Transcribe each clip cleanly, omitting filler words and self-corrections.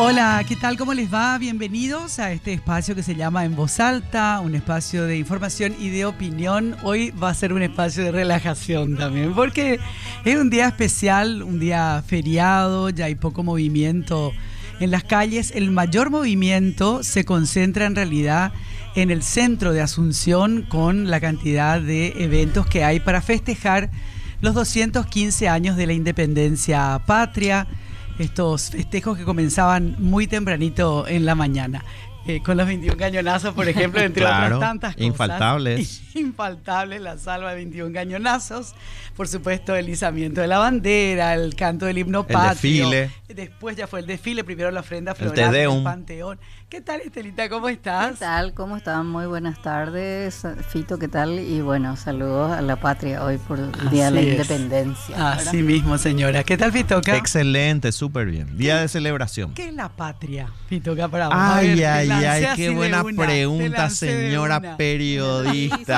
Hola, ¿qué tal? ¿Cómo les va? Bienvenidos a este espacio que se llama En Voz Alta, un espacio de información y de opinión. Hoy va a ser un espacio de relajación también, porque es un día especial, un día feriado, ya hay poco movimiento en las calles. El mayor movimiento se concentra en realidad en el centro de Asunción, con la cantidad de eventos que hay para festejar los 215 años de la independencia patria. Estos festejos que comenzaban muy tempranito en la mañana, con los 21 cañonazos, por ejemplo, entre claro, otras tantas cosas. Infaltables. Infaltable la salva de 21 cañonazos. Por supuesto, el izamiento de la bandera, el canto del himno patrio. El desfile. Después ya fue el desfile, primero la ofrenda El floral Te Deum. del Panteón. ¿Qué tal, Estelita? ¿Cómo estás? ¿Qué tal? ¿Cómo están? Muy buenas tardes, Fito, ¿qué tal? Y bueno, saludos a la patria hoy por el Día de la Independencia, ¿verdad? Así mismo, señora. ¿Qué tal, Fitoca? Excelente, súper bien. Día de celebración. ¿Qué es la patria, Fitoca, para vos? Ay, A ver, ay, qué buena pregunta, señora periodista.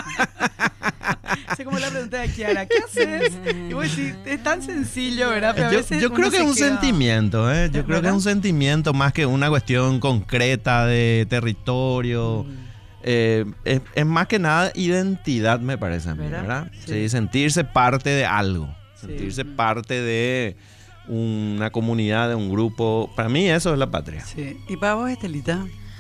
Es como la pregunta de Kiara, ¿qué haces? Y vos decís, es tan sencillo, ¿verdad? Pero a veces yo creo que es un sentimiento, ¿eh? Yo creo que es un sentimiento más que una cuestión concreta de territorio. Es más que nada identidad, me parece a mí, ¿verdad? Sí, sentirse parte de algo, sentirse parte de una comunidad, de un grupo. Para mí eso es la patria. Sí. ¿Y para vos, Estelita?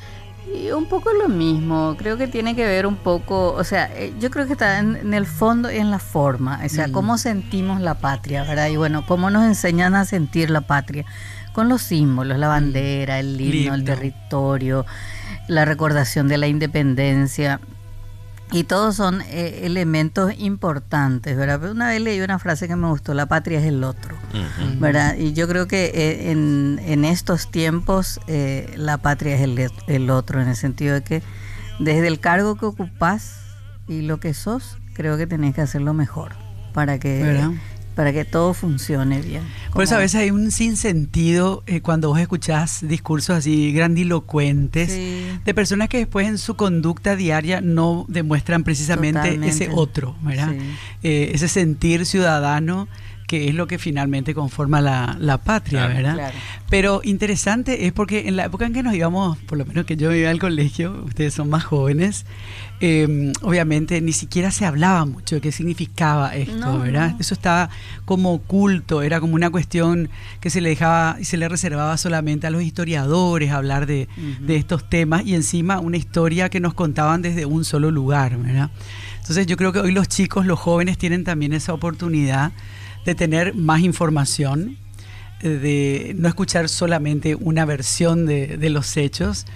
Y un poco lo mismo, creo que tiene que ver un poco, o sea, yo creo que está en el fondo y en la forma, o sea, cómo sentimos la patria, ¿verdad? Y bueno, cómo nos enseñan a sentir la patria, con los símbolos, la bandera, el himno, el territorio, la recordación de la independencia, y todos son elementos importantes, ¿verdad? Pero una vez leí una frase que me gustó: la patria es el otro, ¿verdad? Y yo creo que en estos tiempos la patria es el otro, en el sentido de que desde el cargo que ocupás y lo que sos, creo que tenés que hacerlo mejor para que todo funcione bien. Por eso a veces hay un sinsentido cuando vos escuchás discursos así grandilocuentes de personas que después en su conducta diaria no demuestran precisamente ese otro, ¿verdad? Ese sentir ciudadano, que es lo que finalmente conforma la patria, ¿verdad? Claro. Pero interesante es porque en la época en que nos íbamos, por lo menos que yo iba al colegio, ustedes son más jóvenes, obviamente ni siquiera se hablaba mucho de qué significaba esto, ¿verdad? No. Eso estaba como oculto, era como una cuestión que se le dejaba y se le reservaba solamente a los historiadores hablar de estos temas, y encima una historia que nos contaban desde un solo lugar, ¿verdad? Entonces yo creo que hoy los chicos, los jóvenes, tienen también esa oportunidad de tener más información, de no escuchar solamente una versión de los hechos,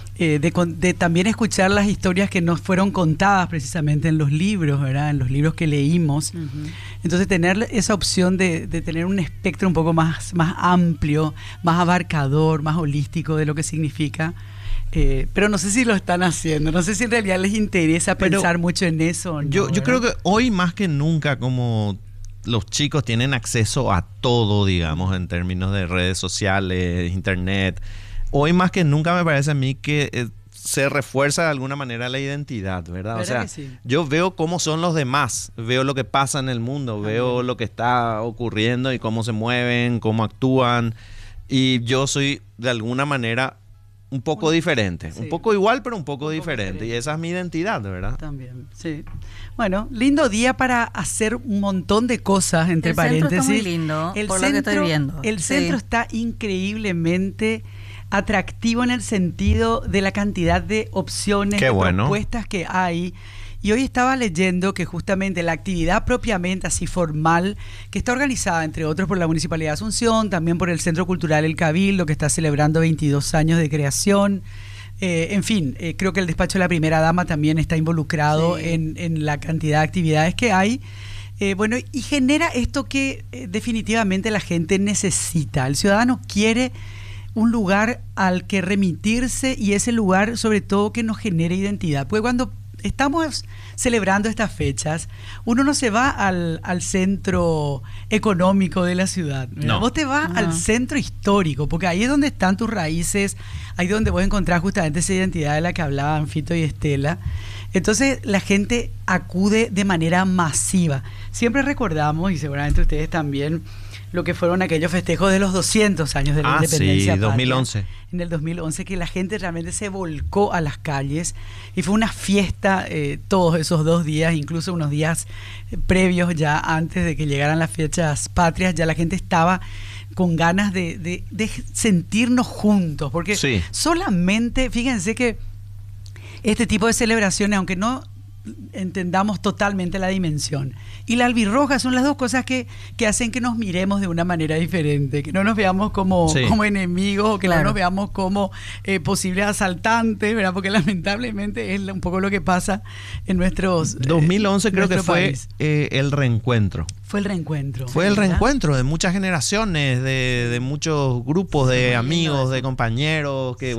de también escuchar las historias que nos fueron contadas precisamente en los libros, ¿verdad? En los libros que leímos. Entonces tener esa opción de tener un espectro un poco más amplio, más abarcador, más holístico de lo que significa. Pero no sé si lo están haciendo, no sé si en realidad les interesa pensar mucho en eso, ¿no? Yo creo que hoy más que nunca, como los chicos tienen acceso a todo, digamos, en términos de redes sociales, internet, hoy más que nunca me parece a mí que se refuerza de alguna manera la identidad, ¿verdad? O sea, yo veo cómo son los demás, veo lo que pasa en el mundo, veo lo que está ocurriendo y cómo se mueven, cómo actúan, y yo soy de alguna manera un poco diferente, un poco igual, pero un poco diferente. Y esa es mi identidad, ¿verdad? También, sí. Bueno, lindo día para hacer un montón de cosas, entre paréntesis. El centro está muy lindo, por lo que estoy viendo. El centro está increíblemente atractivo en el sentido de la cantidad de opciones, propuestas que hay. Y hoy estaba leyendo que justamente la actividad propiamente así formal, que está organizada entre otros por la Municipalidad de Asunción, también por el Centro Cultural El Cabildo, que está celebrando 22 años de creación. En fin, creo que el despacho de la primera dama también está involucrado en la cantidad de actividades que hay. Bueno, y genera esto que definitivamente la gente necesita. El ciudadano quiere un lugar al que remitirse, y ese lugar sobre todo que nos genere identidad. Porque cuando estamos celebrando estas fechas, uno no se va al centro económico de la ciudad, ¿verdad? Vos te vas al centro histórico, porque ahí es donde están tus raíces, ahí es donde vos encontrás justamente esa identidad de la que hablaban Fito y Estela. Entonces la gente acude de manera masiva. Siempre recordamos, y seguramente ustedes también, lo que fueron aquellos festejos de los 200 años de la independencia. Sí, 2011. Patria, en el 2011, que la gente realmente se volcó a las calles y fue una fiesta todos esos 2 días, incluso unos días previos ya antes de que llegaran las fechas patrias, ya la gente estaba con ganas de sentirnos juntos, porque solamente, fíjense que este tipo de celebraciones, aunque no entendamos totalmente la dimensión, y la albirroja son las dos cosas que hacen que nos miremos de una manera diferente, que no nos veamos como enemigos, o que no nos veamos como posibles asaltantes, ¿verdad? Porque lamentablemente es un poco lo que pasa en nuestros 2011 creo que fue el reencuentro. Fue el reencuentro. Fue el reencuentro de muchas generaciones, de muchos grupos de amigos, de compañeros, que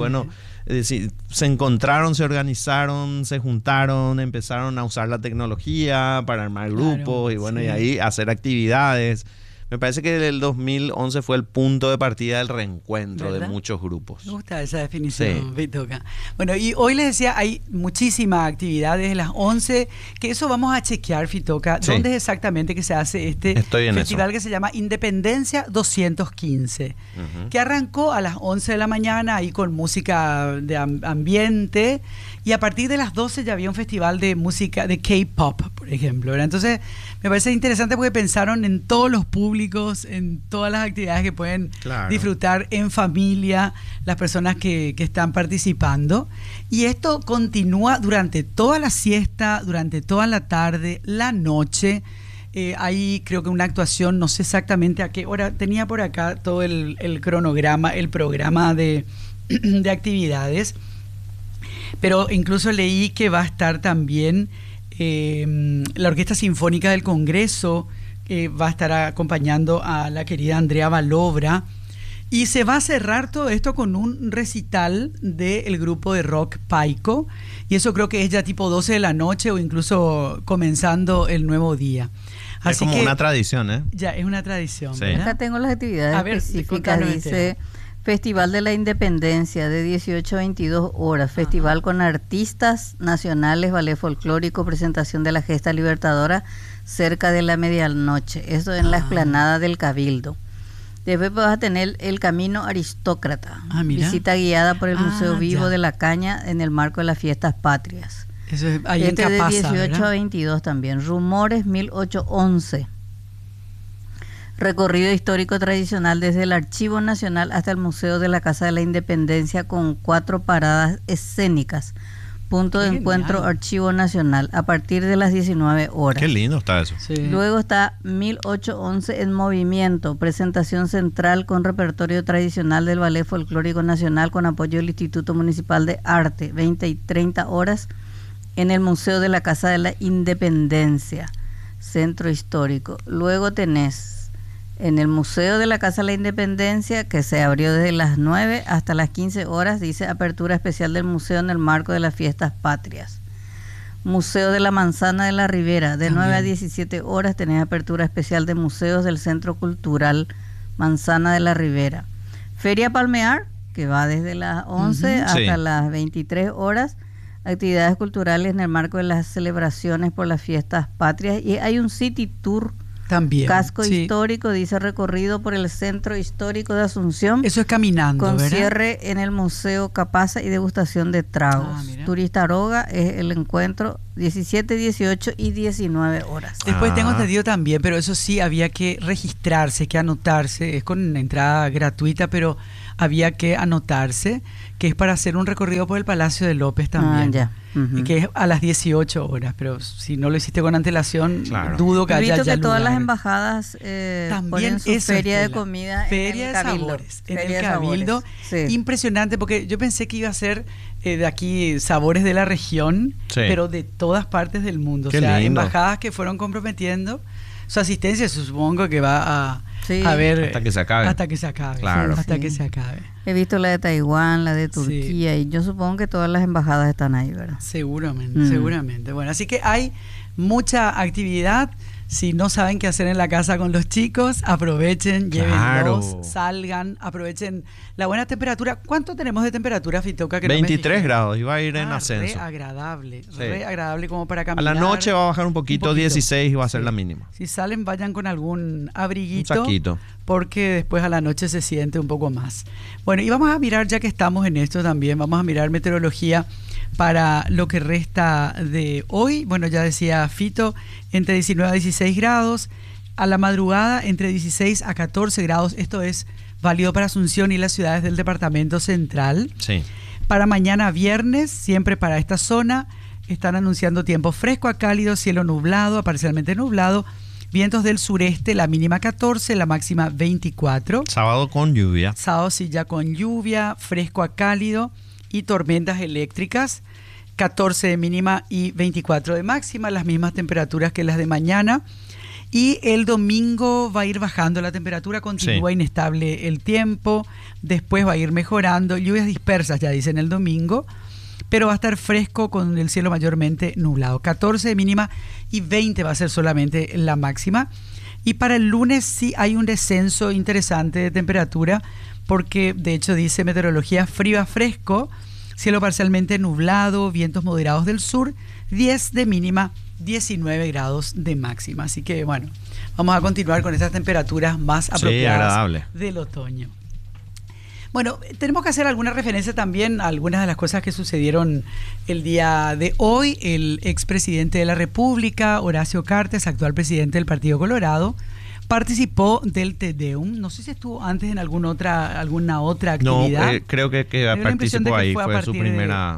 se encontraron, se organizaron, se juntaron, empezaron a usar la tecnología para armar grupos y ahí hacer actividades. Me parece que el 2011 fue el punto de partida del reencuentro, ¿verdad?, de muchos grupos. Me gusta esa definición, Fitoca. Bueno, y hoy les decía, hay muchísimas actividades de las 11, que eso vamos a chequear, Fitoca. ¿Dónde es exactamente que se hace este festival que se llama Independencia 215? Que arrancó a las 11 de la mañana ahí con música de ambiente, y a partir de las 12 ya había un festival de música de K-pop, por ejemplo, ¿verdad? Entonces me parece interesante porque pensaron en todos los públicos, en todas las actividades que pueden disfrutar en familia las personas que están participando, y esto continúa durante toda la siesta, durante toda la tarde, la noche. Hay creo que una actuación, no sé exactamente a qué hora, tenía por acá todo el cronograma, el programa de actividades, pero incluso leí que va a estar también la Orquesta Sinfónica del Congreso, va a estar acompañando a la querida Andrea Balobra, y se va a cerrar todo esto con un recital del grupo de rock Paico, y eso creo que es ya tipo 12 de la noche o incluso comenzando el nuevo día. Así es como que una tradición, ¿eh? Ya, es una tradición. Sí. Acá tengo las actividades específicas, dice Festival de la Independencia de 18 a 22 horas, festival con artistas nacionales, ballet folclórico, presentación de la gesta libertadora cerca de la medianoche, esto en la explanada del Cabildo. Después vas a tener el Camino Aristócrata, visita guiada por el Museo Vivo de la Caña en el marco de las fiestas patrias. Eso es ahí en Capasa, de 18 ¿verdad? a 22 también. Rumores 1811. Recorrido histórico tradicional desde el Archivo Nacional hasta el Museo de la Casa de la Independencia con 4 paradas escénicas. Punto de encuentro Archivo Nacional a partir de las 19 horas. Qué lindo está eso. Sí. Luego está 1811 en movimiento, presentación central con repertorio tradicional del Ballet Folclórico Nacional con apoyo del Instituto Municipal de Arte, 20 y 30 horas en el Museo de la Casa de la Independencia, Centro Histórico. Luego tenés en el Museo de la Casa de la Independencia, que se abrió desde las 9 hasta las 15 horas, dice apertura especial del museo en el marco de las fiestas patrias. Museo de la Manzana de la Ribera, de 9 a 17 horas tenés apertura especial de museos del Centro Cultural Manzana de la Ribera. Feria Palmear, que va desde las 11 hasta las 23 horas, actividades culturales en el marco de las celebraciones por las fiestas patrias, y hay un city tour también. Casco histórico, dice recorrido por el Centro Histórico de Asunción. Eso es caminando, con ¿verdad? cierre en el Museo Capasa y degustación de tragos. Turista Aroga es el encuentro 17, 18 y 19 horas. Después tengo entendido también, pero eso sí había que registrarse, que anotarse, es con entrada gratuita, pero había que anotarse, que es para hacer un recorrido por el Palacio de López también. Y que es a las 18 horas, pero si no lo hiciste con antelación, dudo que haya ya que todas lugar. las embajadas ponen su feria de comida feria en el de sabores en feria el Cabildo. Impresionante, porque yo pensé que iba a ser de aquí sabores de la región, pero de todas partes del mundo. Qué o sea, lindo. Embajadas que fueron comprometiendo su asistencia, supongo que va a ver hasta que se acabe. Hasta que se acabe. Claro. Hasta que se acabe. He visto la de Taiwán, la de Turquía, y yo supongo que todas las embajadas están ahí, ¿verdad? Seguramente, seguramente. Bueno, así que hay mucha actividad. Si no saben qué hacer en la casa con los chicos, aprovechen, llévenlos, salgan, aprovechen la buena temperatura. ¿Cuánto tenemos de temperatura, Fitoca? Que 23 grados, iba a ir en ascenso. Re agradable como para caminar. A la noche va a bajar un poquito, 16 y va a ser la mínima. Si salen, vayan con algún abriguito. Un saquito. Porque después a la noche se siente un poco más. Bueno, y vamos a mirar, ya que estamos en esto también, vamos a mirar meteorología para lo que resta de hoy. Bueno, ya decía Fito, entre 19 a 16 grados. A la madrugada, entre 16 a 14 grados. Esto es válido para Asunción y las ciudades del departamento central. Sí. Para mañana viernes, siempre para esta zona, están anunciando tiempo fresco a cálido, cielo nublado, a parcialmente nublado. Vientos del sureste, la mínima 14, la máxima 24. Sábado con lluvia. Sábado sí ya con lluvia, fresco a cálido y tormentas eléctricas. 14 de mínima y 24 de máxima, las mismas temperaturas que las de mañana. Y el domingo va a ir bajando la temperatura, continúa inestable el tiempo, después va a ir mejorando, lluvias dispersas ya dicen el domingo, pero va a estar fresco con el cielo mayormente nublado. 14 de mínima y 20 va a ser solamente la máxima. Y para el lunes sí hay un descenso interesante de temperatura, porque de hecho dice meteorología frío a fresco, cielo parcialmente nublado, vientos moderados del sur, 10 de mínima, 19 grados de máxima. Así que bueno, vamos a continuar con estas temperaturas más apropiadas del otoño. Bueno, tenemos que hacer alguna referencia también a algunas de las cosas que sucedieron el día de hoy. El expresidente de la República, Horacio Cartes, actual presidente del Partido Colorado, participó del Te Deum. No sé si estuvo antes en alguna otra actividad. No, creo que participó ahí, fue su primera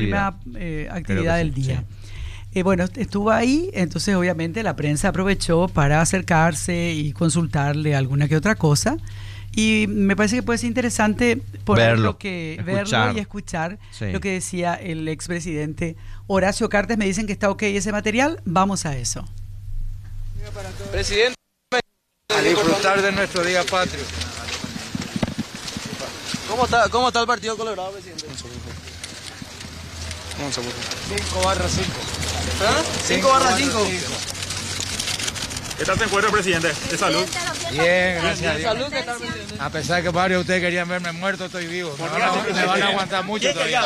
actividad del día. Sí. Bueno, estuvo ahí, entonces obviamente la prensa aprovechó para acercarse y consultarle alguna que otra cosa. Y me parece que puede ser interesante verlo y escuchar lo que decía el expresidente Horacio Cartes. Me dicen que está ok ese material, vamos a eso. Presidente, a disfrutar de nuestro día patrio. ¿Cómo está el Partido Colorado, presidente? Un segundo. 5/5. ¿Ah? 5/5. ¿Qué tal se encuentra, presidente? De salud. Bien, gracias a Dios. Salud, ¿qué tal, presidente? A pesar de que varios de ustedes querían verme muerto, estoy vivo. Me van a aguantar mucho todavía.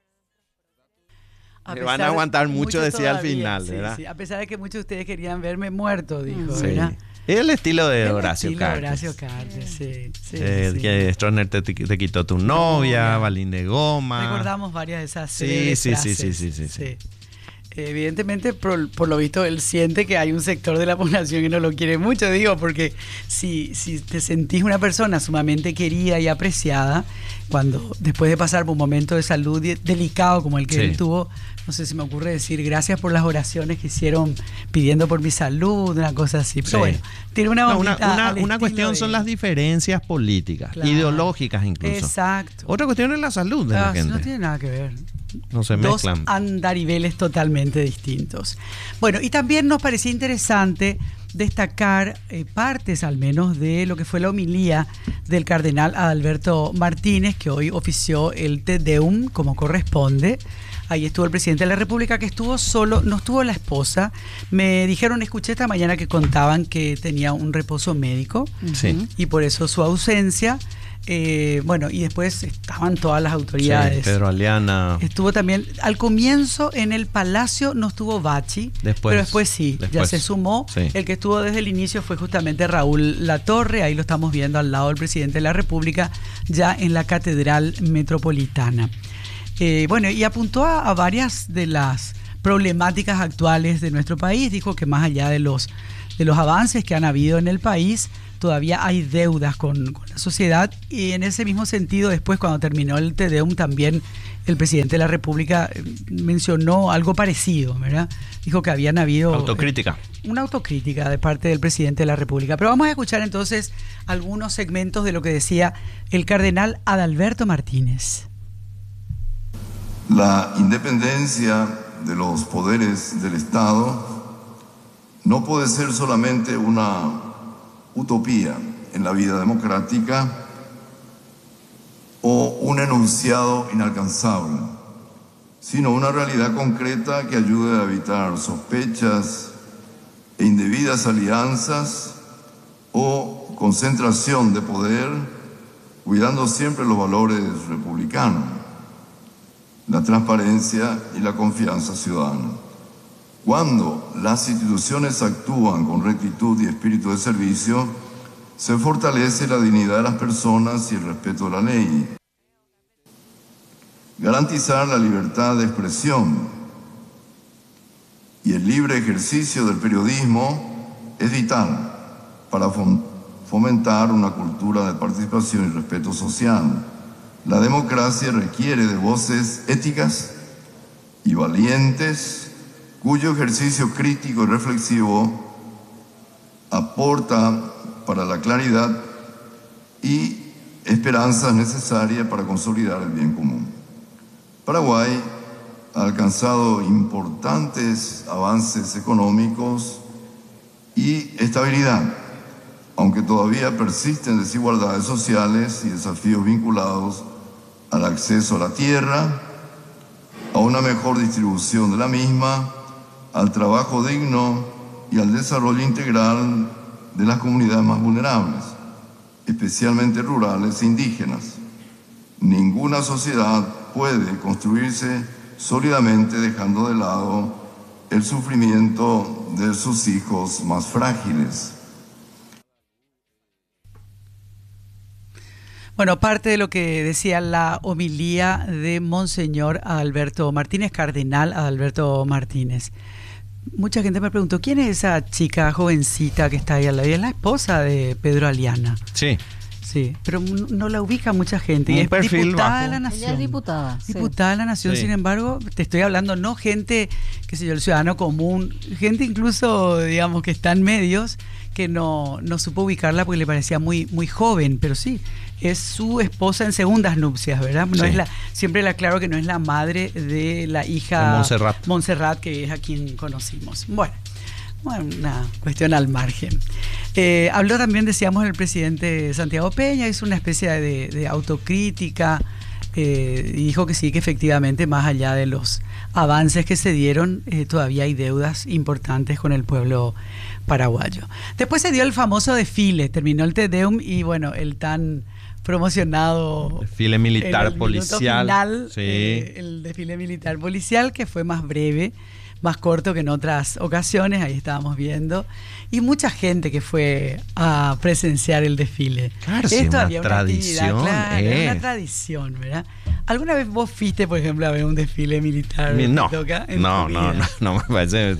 Me van a aguantar mucho, decía al final, ¿verdad? Sí, a pesar de que muchos de ustedes querían verme muerto, dijo, ¿verdad? Es el estilo de Horacio Cartes. Que Stroessner te quitó tu novia, balín de goma. Recordamos varias de esas frases. Sí. Evidentemente, por lo visto, él siente que hay un sector de la población que no lo quiere mucho, digo, porque si te sentís una persona sumamente querida y apreciada, cuando después de pasar por un momento de salud delicado como el que él tuvo, no sé si me ocurre decir gracias por las oraciones que hicieron pidiendo por mi salud, una cosa así. Pero bueno, tiene una cuestión son las diferencias políticas, ideológicas incluso. Exacto. Otra cuestión es la salud de la gente. No tiene nada que ver. No se mezclan. Dos andariveles totalmente distintos. Bueno, y también nos parecía interesante destacar partes al menos de lo que fue la homilía del cardenal Adalberto Martínez, que hoy ofició el Te Deum como corresponde. Ahí estuvo el presidente de la República, que estuvo solo, no estuvo la esposa. Me dijeron, escuché esta mañana que contaban que tenía un reposo médico y por eso su ausencia. Bueno, y después estaban todas las autoridades. Pedro Aliana. Estuvo también, al comienzo en el Palacio no estuvo Bachi, pero después sí, ya se sumó. El que estuvo desde el inicio fue justamente Raúl Latorre, ahí lo estamos viendo al lado del presidente de la República, ya en la Catedral Metropolitana. Bueno, y apuntó a varias de las problemáticas actuales de nuestro país. Dijo que más allá de los avances que han habido en el país, todavía hay deudas con la sociedad, y en ese mismo sentido después, cuando terminó el Te Deum, también el presidente de la República mencionó algo parecido, ¿verdad? Dijo que habían habido una autocrítica de parte del presidente de la República. Pero vamos a escuchar entonces algunos segmentos de lo que decía el cardenal Adalberto Martínez. La independencia de los poderes del Estado no puede ser solamente una utopía en la vida democrática o un enunciado inalcanzable, sino una realidad concreta que ayude a evitar sospechas e indebidas alianzas o concentración de poder, cuidando siempre los valores republicanos, la transparencia y la confianza ciudadana. Cuando las instituciones actúan con rectitud y espíritu de servicio, se fortalece la dignidad de las personas y el respeto de la ley. Garantizar la libertad de expresión y el libre ejercicio del periodismo es vital para fomentar una cultura de participación y respeto social. La democracia requiere de voces éticas y valientes, cuyo ejercicio crítico y reflexivo aporta para la claridad y esperanzas necesarias para consolidar el bien común. Paraguay ha alcanzado importantes avances económicos y estabilidad, aunque todavía persisten desigualdades sociales y desafíos vinculados al acceso a la tierra, a una mejor distribución de la misma, al trabajo digno y al desarrollo integral de las comunidades más vulnerables, especialmente rurales e indígenas. Ninguna sociedad puede construirse sólidamente dejando de lado el sufrimiento de sus hijos más frágiles. Bueno, parte de lo que decía la homilía de Monseñor Adalberto Martínez, Cardenal Adalberto Martínez. Mucha gente me preguntó, ¿quién es esa chica jovencita que está ahí al lado? Y es la esposa de Pedro Aliana. Sí. Sí, pero no la ubica mucha gente. Un y es perfil diputada bajo. de la Nación. Ella es diputada. Diputada de la Nación, Sí. Sin embargo, te estoy hablando, no gente, qué sé yo, el ciudadano común, gente incluso, digamos, que está en medios, que no supo ubicarla porque le parecía muy, muy joven, pero sí, es su esposa en segundas nupcias, ¿verdad? No Sí. es siempre le aclaro que no es la madre de la hija De Montserrat, que es a quien conocimos. Bueno, una cuestión al margen. Habló también, decíamos, el presidente Santiago Peña, hizo una especie de autocrítica, y dijo que sí, que efectivamente, más allá de los avances que se dieron, todavía hay deudas importantes con el pueblo paraguayo. Después se dio el famoso desfile, terminó el Te Deum y bueno, el tan promocionado desfile militar en el minuto policial. final, Sí. El desfile militar policial, que fue más breve, más corto que en otras ocasiones, ahí estábamos viendo, y mucha gente que fue a presenciar el desfile. Claro, sí, Esto una había tradición, actividad, claro, una tradición, ¿verdad? ¿Alguna vez vos fuiste, por ejemplo, a ver un desfile militar? No, en no, tu no, vida? no me parece.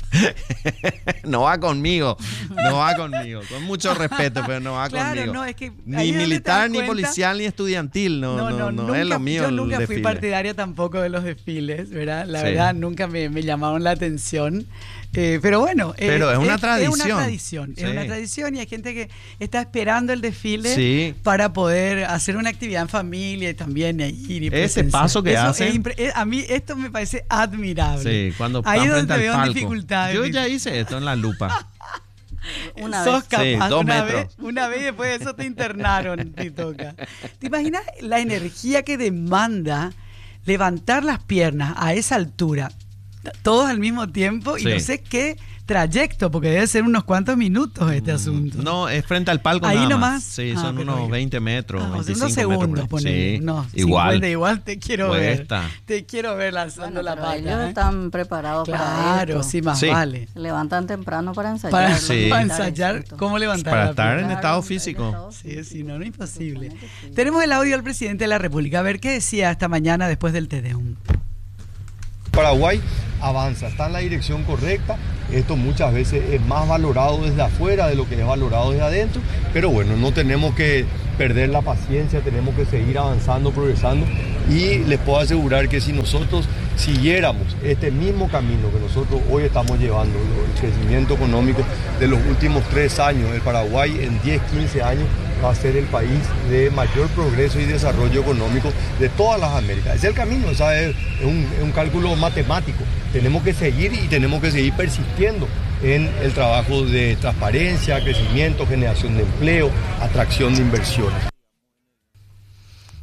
No va conmigo, con mucho respeto, pero no va Claro, conmigo. no, es que Ni ahí es donde te das militar, ni cuenta. policial, ni estudiantil, no Nunca, es lo mío. yo nunca el fui desfile. partidaria tampoco de los desfiles, ¿verdad? La Sí. verdad, nunca me llamaron la atención. Pero bueno, Pero es una tradición. Es una tradición, Sí. es una tradición y hay gente que está esperando el desfile Sí. para poder hacer una actividad en familia y también ir y Ese presenciar. paso que Eso hacen. a mí esto me parece admirable. Sí, cuando ahí es están donde frente veo al palco. dificultades. Yo ya hice esto en la lupa. Una Sos vez. capaz, Sí, 2 una metros. vez, una vez y después de eso te internaron, Titoca. ¿Te imaginas la energía que demanda levantar las piernas a esa altura, todos al mismo tiempo, y Sí. no sé qué trayecto, porque debe ser unos cuantos minutos este asunto? No, es frente al palco Ahí nada nomás. más. Sí, Ah, son pero unos oiga. 20 metros, O sea, 25 unos segundos, metros. ponele. Sí, No, igual. 50 igual te quiero Cuesta. ver. Te quiero ver lanzando Bueno, la pero pata. ellos ¿eh? están preparados para Claro, esto. sí, más Sí. vale. Se levantan temprano para ensayar. Para, los Sí. para militares, ensayar exacto. cómo levantar Para la estar pierna. en estado físico. Sí, sí, no es imposible. Tenemos el audio del presidente de la República. A ver qué decía esta mañana después del Te Deum. Paraguay avanza, está en la dirección correcta. Esto muchas veces es más valorado desde afuera de lo que es valorado desde adentro, pero bueno, no tenemos que perder la paciencia, tenemos que seguir avanzando, progresando, y les puedo asegurar que si nosotros siguiéramos este mismo camino que nosotros hoy estamos llevando, el crecimiento económico de los últimos 3 años, el Paraguay en 10, 15 años va a ser el país de mayor progreso y desarrollo económico de todas las Américas. Ese es el camino, o sea, es un cálculo matemático. Tenemos que seguir y tenemos que seguir persistiendo en el trabajo de transparencia, crecimiento, generación de empleo, atracción de inversiones.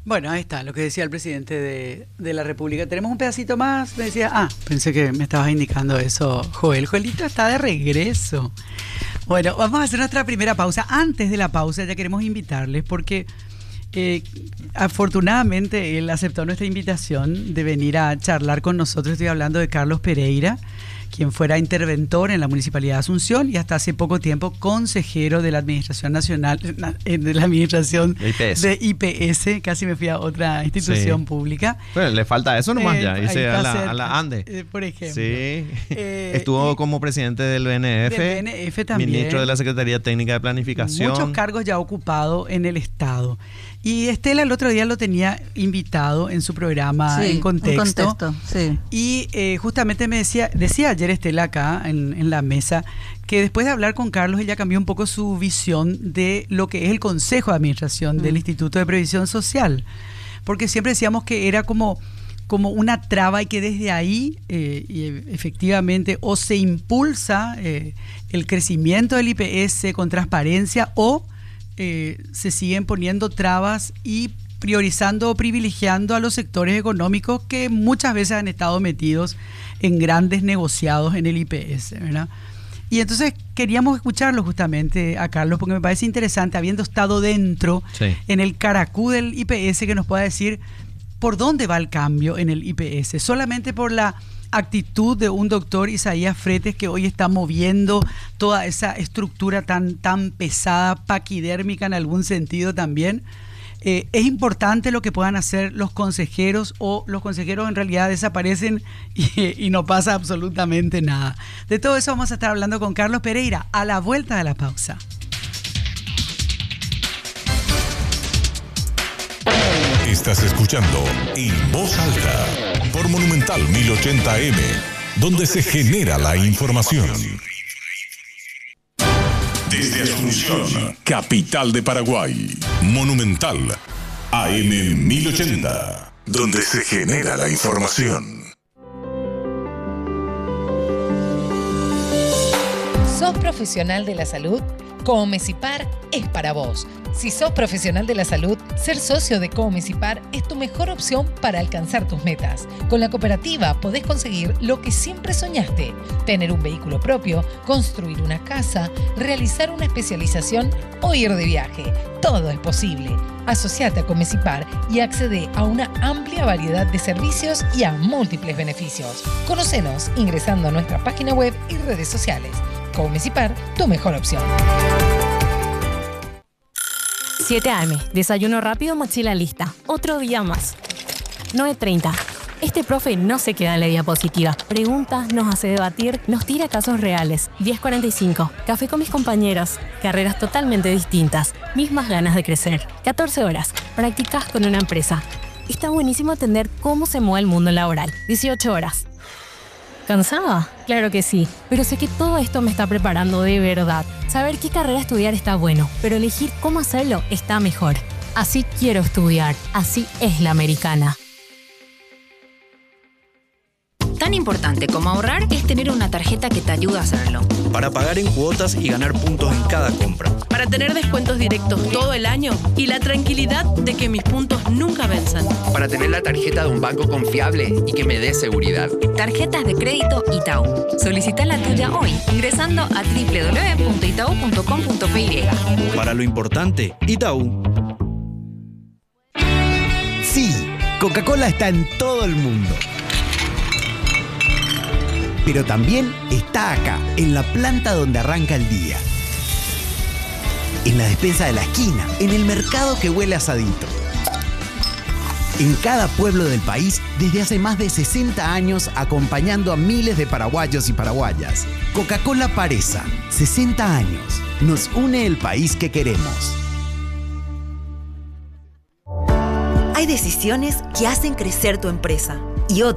Bueno, ahí está lo que decía el presidente de la República. Tenemos un pedacito más. Me decía, pensé que me estabas indicando eso, Joel. Joelito está de regreso. Bueno, vamos a hacer nuestra primera pausa. Antes de la pausa ya queremos invitarles porque afortunadamente él aceptó nuestra invitación de venir a charlar con nosotros. Estoy hablando de Carlos Pereira, quien fuera interventor en la Municipalidad de Asunción y hasta hace poco tiempo consejero de la Administración Nacional, de la Administración de IPS, casi me fui a otra institución pública. Bueno, le falta eso nomás ya, irse a la ANDE. Por ejemplo. Sí, estuvo como presidente del BNF, también, ministro de la Secretaría Técnica de Planificación. Muchos cargos ya ocupados en el Estado. Y Estela el otro día lo tenía invitado en su programa En Contexto. Sí. Y justamente me decía ayer Estela acá en la mesa que después de hablar con Carlos ella cambió un poco su visión de lo que es el Consejo de Administración del Instituto de Previsión Social. Porque siempre decíamos que era como una traba y que desde ahí efectivamente o se impulsa el crecimiento del IPS con transparencia o se siguen poniendo trabas y priorizando o privilegiando a los sectores económicos que muchas veces han estado metidos en grandes negociados en el IPS, ¿verdad? Y entonces queríamos escucharlo justamente a Carlos porque me parece interesante, habiendo estado dentro en el caracú del IPS, que nos pueda decir por dónde va el cambio en el IPS, solamente por la actitud de un doctor Isaías Fretes que hoy está moviendo toda esa estructura tan pesada, paquidérmica en algún sentido también. Es importante lo que puedan hacer los consejeros o los consejeros en realidad desaparecen y no pasa absolutamente nada. De todo eso vamos a estar hablando con Carlos Pereira a la vuelta de la pausa. Estás escuchando En Voz Alta por Monumental 1080M, donde se genera la información. Desde Asunción, capital de Paraguay, Monumental AM 1080, donde se genera la información. ¿Sos profesional de la salud? Comesipar es para vos. Si sos profesional de la salud, ser socio de Comesipar es tu mejor opción para alcanzar tus metas. Con la cooperativa podés conseguir lo que siempre soñaste: tener un vehículo propio, construir una casa, realizar una especialización o ir de viaje. Todo es posible. Asociate a Comesipar y accede a una amplia variedad de servicios y a múltiples beneficios. Conocenos ingresando a nuestra página web y redes sociales. Comesipar, tu mejor opción. 7 AM, desayuno rápido, mochila lista. Otro día más. 9:30. Este profe no se queda en la diapositiva. Pregunta, nos hace debatir, nos tira casos reales. 10:45. Café con mis compañeros. Carreras totalmente distintas. Mismas ganas de crecer. 14 horas. Practicas con una empresa. Está buenísimo entender cómo se mueve el mundo laboral. 18 horas. ¿Cansada? Claro que sí, pero sé que todo esto me está preparando de verdad. Saber qué carrera estudiar está bueno, pero elegir cómo hacerlo está mejor. Así quiero estudiar, así es la americana. Tan importante como ahorrar es tener una tarjeta que te ayude a hacerlo. Para pagar en cuotas y ganar puntos en cada compra. Para tener descuentos directos todo el año y la tranquilidad de que mis puntos nunca venzan. Para tener la tarjeta de un banco confiable y que me dé seguridad. Tarjetas de crédito Itaú. Solicita la tuya hoy ingresando a www.itau.com.py. Para lo importante, Itaú. Sí, Coca-Cola está en todo el mundo. Pero también está acá, en la planta donde arranca el día. En la despensa de la esquina, en el mercado que huele a asadito. En cada pueblo del país, desde hace más de 60 años, acompañando a miles de paraguayos y paraguayas. Coca-Cola Paresa, 60 años. Nos une el país que queremos. Hay decisiones que hacen crecer tu empresa y otras